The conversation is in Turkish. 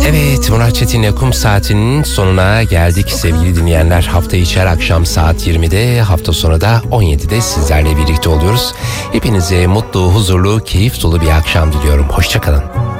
Evet, Murat Çetin'le Kum Saati'nin sonuna geldik sevgili dinleyenler. Hafta içi her akşam saat 20'de, hafta sonu da 17'de sizlerle birlikte oluyoruz. Hepinize mutlu, huzurlu, keyif dolu bir akşam diliyorum. Hoşça kalın.